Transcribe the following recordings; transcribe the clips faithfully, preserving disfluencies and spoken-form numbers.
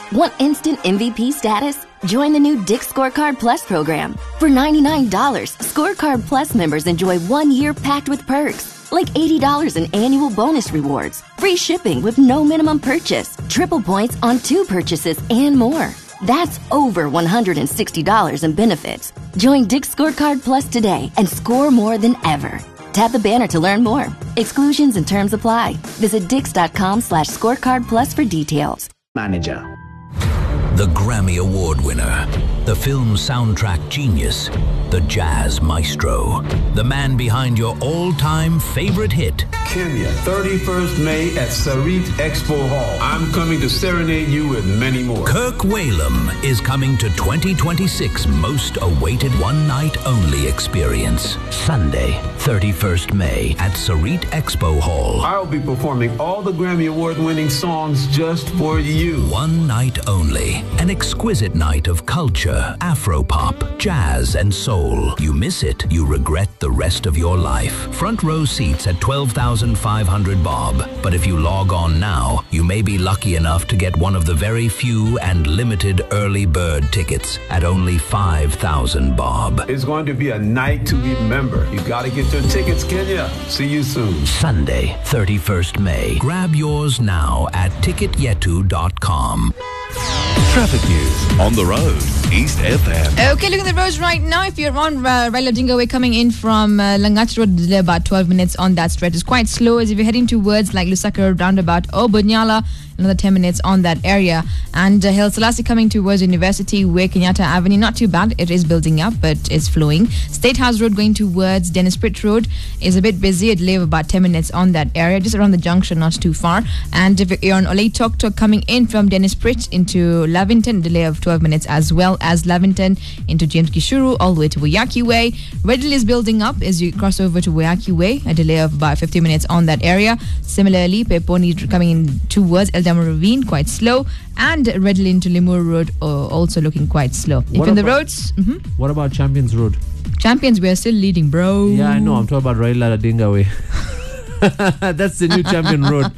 Want instant M V P status? Join the new Dick's Scorecard Plus program. For ninety-nine dollars, Scorecard Plus members enjoy one year packed with perks, like eighty dollars in annual bonus rewards, free shipping with no minimum purchase, triple points on two purchases, and more. That's over one hundred sixty dollars in benefits. Join Dick's Scorecard Plus today and score more than ever. Tap the banner to learn more. Exclusions and terms apply. Visit dix.com slash scorecard plus for details. Manager. The Grammy Award winner, the film soundtrack genius, the jazz maestro, the man behind your all-time favorite hit. Kenya, thirty-first of May at Sarit Expo Hall. I'm coming to serenade you with many more. Kirk Whalum is coming to twenty twenty-six most awaited one-night-only experience. Sunday, thirty-first of May at Sarit Expo Hall. I'll be performing all the Grammy Award-winning songs just for you. One night only. An exquisite night of culture, Afropop, jazz, and soul. You miss it, you regret the rest of your life. Front row seats at twelve thousand five hundred bob. But if you log on now, you may be lucky enough to get one of the very few and limited early bird tickets at only five thousand bob. It's going to be a night to remember. You gotta get your tickets, Kenya. See you soon. Sunday, thirty-first of May. Grab yours now at ticket yetu dot com. Traffic news on the road, East F M. Okay, look at the roads right now. If you're on uh, Raila Dinga Way coming in from uh, Langach Road, delay about twelve minutes on that stretch. It's quite slow as if you're heading towards like Lusaka roundabout or Bunyala, another ten minutes on that area. And uh, Haile Selassie coming towards University Way, Kenyatta Avenue, not too bad. It is building up, but it's flowing. State House Road going towards Dennis Pritt Road is a bit busy. A delay of about ten minutes on that area, just around the junction, not too far. And if you're on Olay Tok Tok coming in from Dennis Pritt into Lavington, delay of twelve minutes, as well as Lavington into James Gishuru all the way to Wayaki Way. Redhill is building up as you cross over to Wayaki Way, a delay of about fifty minutes on that area. Similarly, Peponi coming in towards Eldama Ravine, quite slow, and Redhill into Limur Road uh, also looking quite slow. If in the roads, mm-hmm. What about Champions Road? Champions, we are still leading, bro. Yeah, I know. I'm talking about Raila Dinga Way. That's the new Champion Road.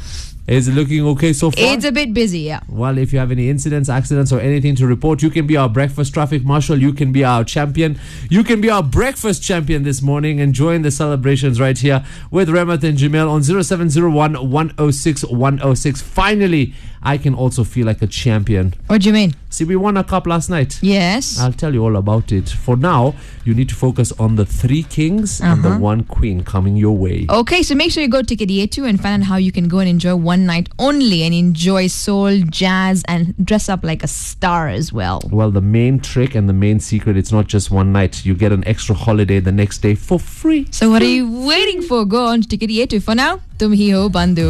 Is it looking okay so far? It's a bit busy, yeah. Well, if you have any incidents, accidents, or anything to report, you can be our breakfast traffic marshal. You can be our champion. You can be our breakfast champion this morning. Enjoying the celebrations right here with Remath and Jamil on zero seven zero one, one oh six, one oh six. Finally, I can also feel like a champion. What do you mean? See, we won a cup last night. Yes. I'll tell you all about it. For now, you need to focus on the three kings uh-huh. and the one queen coming your way. Okay, so make sure you go to Ticket Yetu and find out how you can go and enjoy one night only and enjoy soul, jazz, and dress up like a star as well. Well, the main trick and the main secret, it's not just one night. You get an extra holiday the next day for free. So what are you waiting for? Go on to Ticket Yetu. For now, tum hi ho bandhu.